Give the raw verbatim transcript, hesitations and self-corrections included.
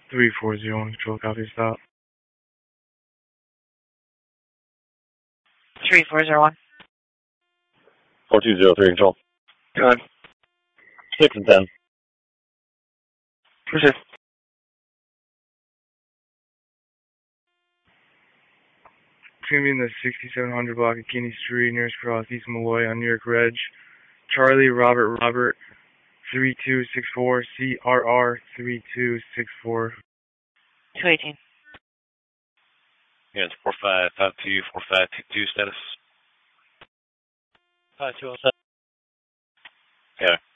three four zero one control, copy, stop. three four zero one. four two zero three control. Go ahead. six and ten. Proceed. Premium the sixty-seven hundred block of Keeney Street, nearest cross, East Malloy on New York Reg. Charlie Robert Robert three two six four C R R three two six four. two eighteen. Yeah, it's four five five two four five two two status. five two oh seven. Yeah.